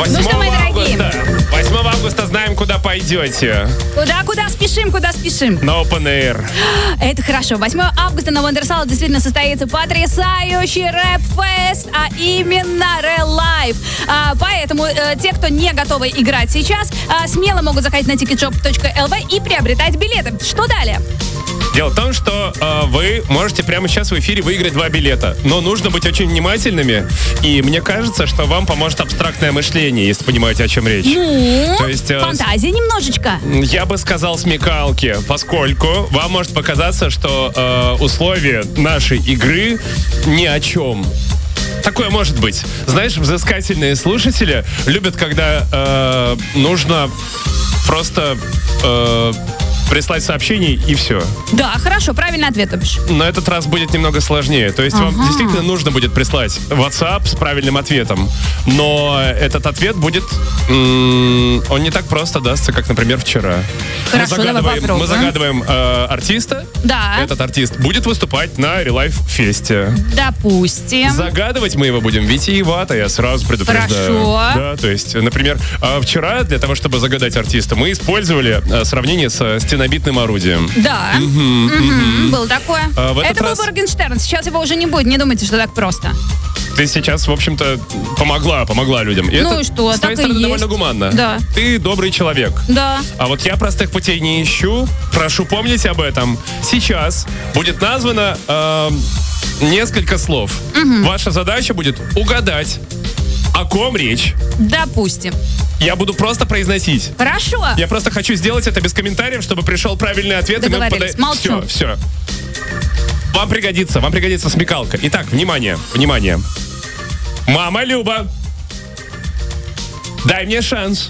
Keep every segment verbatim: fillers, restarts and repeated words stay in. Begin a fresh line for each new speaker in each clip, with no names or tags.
восьмого августа. восьмого августа знаем, куда пойдете.
Куда, куда спешим, куда спешим.
На Open Air.
Это хорошо. восьмого августа на Wondersal действительно состоится потрясающий рэп-фест, а именно Real Life. А, поэтому э, те, кто не готовы играть сейчас, э, смело могут заходить на тикетшоп точка эл ви и приобретать билеты. Что далее?
Дело в том, что э, вы можете прямо сейчас в эфире выиграть два билета. Но нужно быть очень внимательными. И мне кажется, что вам поможет абстрактное мышление, если понимаете, о чем речь.
Ну,
То есть, э,
фантазия немножечко.
Я бы сказал смекалки, поскольку вам может показаться, что э, условия нашей игры ни о чем. Такое может быть. Знаешь, взыскательные слушатели любят, когда э, нужно просто... Э, прислать сообщение и все.
Да, хорошо, правильный ответ, то бишь.
На этот раз будет немного сложнее. То есть ага. вам действительно нужно будет прислать WhatsApp с правильным ответом. Но этот ответ будет... М- он не так просто дастся, как, например, вчера.
Хорошо,
мы
давай попробуем.
Мы загадываем э, артиста.
Да.
Этот артист будет выступать на Real Life фесте.
Допустим.
Загадывать мы его будем витиевато, я сразу предупреждаю.
Хорошо.
Да, то есть, например, э, вчера для того, чтобы загадать артиста, мы использовали э, сравнение с стенобитным орудием.
Да,
угу,
угу.
угу.
Было такое.
А,
Это
раз...
был Моргенштерн, сейчас его уже не будет, не думайте, что так просто.
Ты сейчас, в общем-то, помогла, помогла людям. И
ну
это,
и что,
с твоей
так и
стороны,
есть.
довольно гуманно.
Да.
Ты добрый человек.
Да.
А вот я простых путей не ищу. Прошу помнить об этом. Сейчас будет названо э, несколько слов.
Угу.
Ваша задача будет угадать, о ком речь.
Допустим.
Я буду просто произносить.
Хорошо.
Я просто хочу сделать это без комментариев, чтобы пришел правильный ответ.
Договорились.
И мы пода...
Молчу.
Все, все. Вам пригодится, вам пригодится смекалка. Итак, внимание, внимание. Мама Люба, дай мне шанс.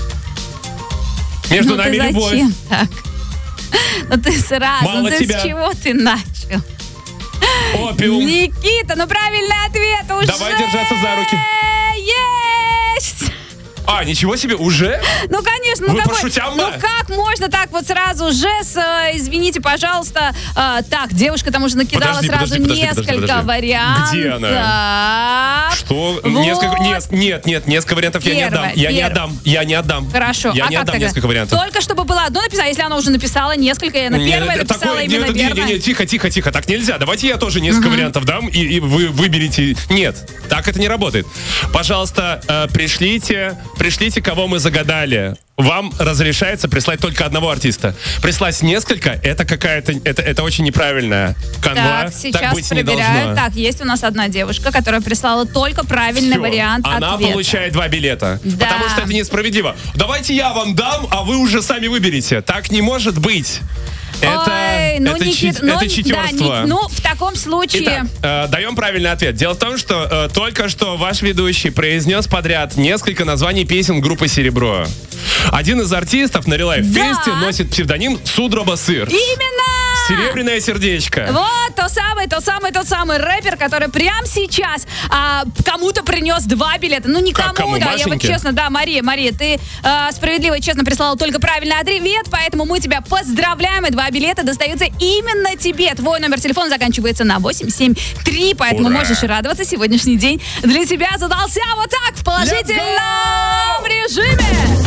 Между
ну
нами
ты
любовь.
Зачем так? Ну ты сразу,
Мало
ну ты
тебя.
с чего ты начал?
Опиум.
Никита, ну правильный ответ уже.
Давай держаться за руки.
Есть!
А, ничего себе, уже?
Ну, конечно, ну
Вы
какой,
пошутям,
ну
да?
как можно так вот сразу же, с, э, извините, пожалуйста, э, так, девушка там уже накидала
Подожди,
сразу
подожди, подожди,
несколько
подожди, подожди.
вариантов.
Где она? Что?
Вот.
Несколько, нет, нет, нет, несколько вариантов я не
Первое,
отдам. Я не
первое.
отдам, я не отдам.
Хорошо,
Я
а
не
как
отдам
тогда?
несколько вариантов.
Только чтобы было одно написано, если она уже написала несколько, я на
Нет,
первое написала
такое,
именно
нет,
первое.
Не, не, не, тихо, тихо, тихо, так нельзя. Давайте я тоже несколько
Угу.
вариантов дам, и, и вы выберете. Нет, так это не работает. Пожалуйста, э, пришлите, пришлите, кого мы загадали. Вам разрешается прислать только одного артиста. Прислать несколько, это какая-то, это, это очень неправильная канва.
Так, сейчас
так быть не
проверяю.
должно.
Так, есть у нас одна девушка, которая прислала только правильный
Всё,
вариант
она
ответа.
получает два билета.
Да.
Потому что это несправедливо. Давайте я вам дам, а вы уже сами выберете. Так не может быть. Это,
Ой, ну,
это,
Никит,
чит,
ну,
это читерство.
Да, Ник, ну, в таком случае...
Итак, э, даем правильный ответ. Дело в том, что э, только что ваш ведущий произнес подряд несколько названий песен группы «Серебро». Один из артистов на Real Life
Да.
фесте носит псевдоним Судроба Сыр.
Именно!
Серебряное сердечко.
Вот, то самый, тот самый, тот самый рэпер, который прямо сейчас а, кому-то принес два билета. Ну, не
Как кому,
кому-то, я вот
Машеньке?
честно, да, Мария, Мария, ты а, справедливо и честно прислала только правильный ответ, поэтому мы тебя поздравляем, и два билета достаются именно тебе. Твой номер телефона заканчивается на восемь семь три, поэтому
Ура!
можешь радоваться. Сегодняшний день для тебя задался вот так, в положительном режиме.